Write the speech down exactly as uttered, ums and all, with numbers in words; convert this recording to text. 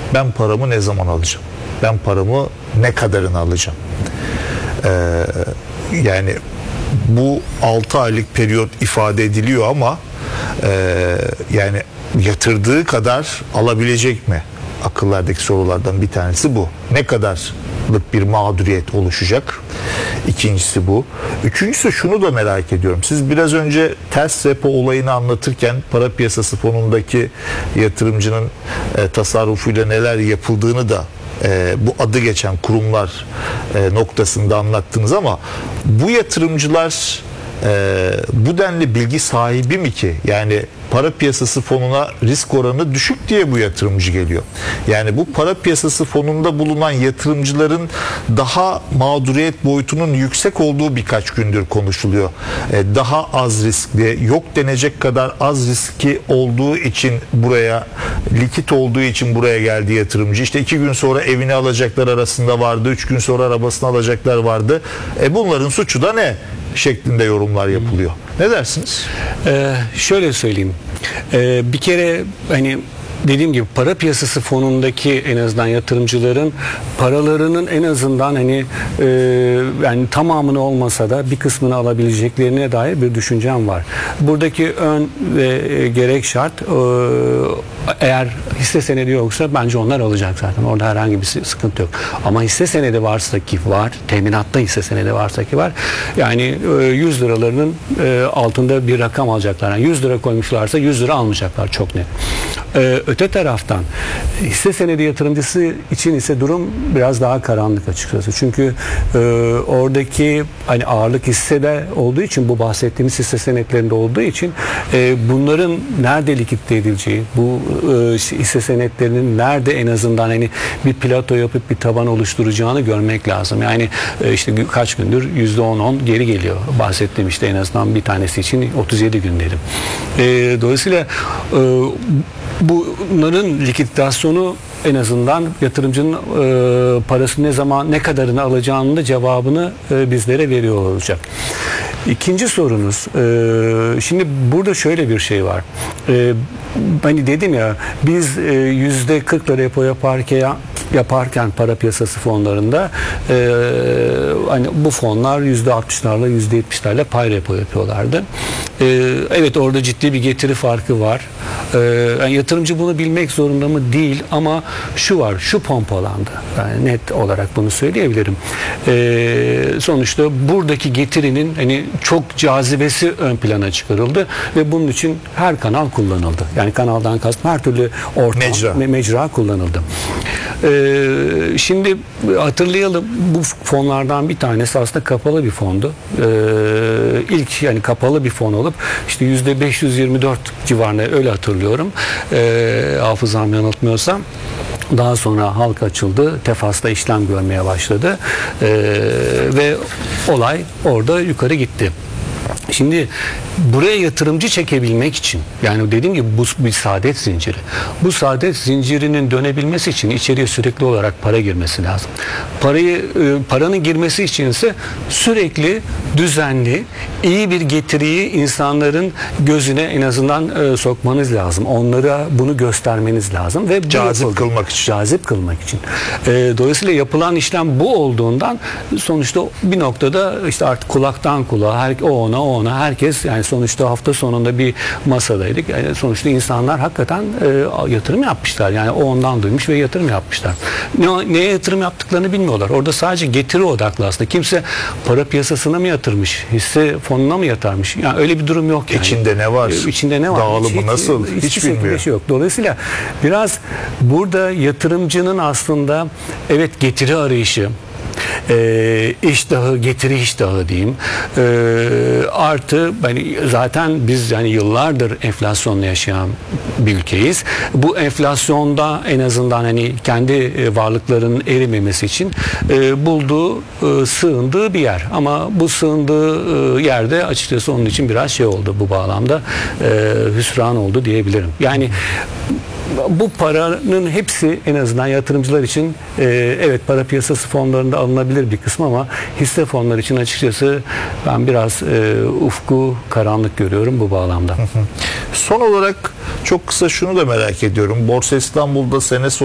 Ben paramı ne zaman alacağım? Ben paramı ne kadarını alacağım? Ee, yani bu altı aylık periyot ifade ediliyor ama e, yani yatırdığı kadar alabilecek mi? Akıllardaki sorulardan bir tanesi bu. Ne kadarlık bir mağduriyet oluşacak? İkincisi bu. Üçüncüsü şunu da merak ediyorum. Siz biraz önce ters repo olayını anlatırken para piyasası fonundaki yatırımcının e, tasarrufuyla neler yapıldığını da e, bu adı geçen kurumlar e, noktasında anlattınız ama bu yatırımcılar e, bu denli bilgi sahibi mi ki? Yani para piyasası fonuna risk oranı düşük diye bu yatırımcı geliyor. Yani bu para piyasası fonunda bulunan yatırımcıların daha mağduriyet boyutunun yüksek olduğu birkaç gündür konuşuluyor. Ee, daha az riskli, yok denecek kadar az riski olduğu için buraya, likit olduğu için buraya geldi yatırımcı. İşte iki gün sonra evini alacaklar arasında vardı, üç gün sonra arabasını alacaklar vardı. E bunların suçu da ne? Şeklinde yorumlar yapılıyor. Ne dersiniz? Ee, şöyle söyleyeyim. Ee, bir kere hani dediğim gibi para piyasası fonundaki en azından yatırımcıların paralarının en azından hani e, yani tamamını olmasa da bir kısmını alabileceklerine dair bir düşüncem var. Buradaki ön ve gerek şart e, eğer hisse senedi yoksa bence onlar alacak zaten. Orada herhangi bir sıkıntı yok. Ama hisse senedi varsa ki var, teminatta hisse senedi varsa ki var. Yani e, yüz liralarının e, altında bir rakam alacaklar. Yani yüz lira koymuşlarsa yüz lira almayacaklar, çok net. E, öte taraftan hisse senedi yatırımcısı için ise durum biraz daha karanlık açıkçası. Çünkü e, oradaki hani ağırlık hissede olduğu için, bu bahsettiğimiz hisse senetlerinde olduğu için e, bunların nerede likidite edileceği, bu e, hisse senetlerinin nerede en azından hani bir plato yapıp bir taban oluşturacağını görmek lazım. Yani e, işte kaç gündür yüzde on on geri geliyor. Bahsettiğim işte en azından bir tanesi için otuz yedi gün dedim. E, dolayısıyla e, bunların likidasyonu en azından yatırımcının e, parasını ne zaman, ne kadarını alacağının da cevabını e, bizlere veriyor olacak. İkinci sorunuz, e, şimdi burada şöyle bir şey var. E, hani dedim ya, biz e, yüzde kırkla repo yaparken yaparken para piyasası fonlarında e, hani bu fonlar yüzde altmışlarla yüzde yetmişlerle pay repo yapıyorlardı. E, evet, orada ciddi bir getiri farkı var. E, yani yatırımcı bunu bilmek zorunda mı? Değil, ama şu var, şu pompalandı. Yani net olarak bunu söyleyebilirim. E, sonuçta buradaki getirinin hani çok cazibesi ön plana çıkarıldı ve bunun için her kanal kullanıldı. Yani kanaldan kastım her türlü ortam, mecra, me- mecra kullanıldı. Ee, şimdi hatırlayalım, bu fonlardan bir tanesi aslında kapalı bir fondu. Ee, ilk yani kapalı bir fon olup işte yüzde beş yüz yirmi dört civarında, öyle hatırlıyorum. Ee, hafızam yanıltmıyorsam. Daha sonra halka açıldı. Tefas'ta işlem görmeye başladı. Ee, ve olay orada yukarı gitti. Şimdi buraya yatırımcı çekebilmek için, yani dediğim gibi bu bir saadet zinciri. Bu saadet zincirinin dönebilmesi için içeriye sürekli olarak para girmesi lazım. Parayı paranın girmesi için ise sürekli düzenli, iyi bir getiriyi insanların gözüne en azından e, sokmanız lazım. Onlara bunu göstermeniz lazım ve cazip kılmak için. Cazip kılmak için. E, dolayısıyla yapılan işlem bu olduğundan sonuçta bir noktada işte artık kulaktan kulağa, her, o ona o ona herkes, yani sonuçta hafta sonunda bir masadaydık. Yani sonuçta insanlar hakikaten e, yatırım yapmışlar. Yani o ondan duymuş ve yatırım yapmışlar. Ne, neye yatırım yaptıklarını bilmiyorlar. Orada sadece getiri odaklı aslında. Kimse para piyasasına mı yatırmış, hisse fonuna mı yatırmış? Yani öyle bir durum yok yani. İçinde ne var? E, içinde ne var? Dağılımı hiç, nasıl? Hiç, hiç hiç bilmiyor. Şey yok. Dolayısıyla biraz burada yatırımcının aslında evet getiri arayışı, E, iştahı, getiri iştahı diyeyim. E, artı yani zaten biz yani yıllardır enflasyonla yaşayan bir ülkeyiz. Bu enflasyonda en azından hani kendi varlıklarının erimemesi için e, bulduğu, e, sığındığı bir yer. Ama bu sığındığı e, yerde açıkçası onun için biraz şey oldu bu bağlamda. E, hüsran oldu diyebilirim. Yani bu paranın hepsi en azından yatırımcılar için e, evet para piyasası fonlarında alınabilir bir kısmı, ama hisse fonları için açıkçası ben biraz e, ufku karanlık görüyorum bu bağlamda. Son olarak çok kısa şunu da merak ediyorum. Borsa İstanbul'da sene sonu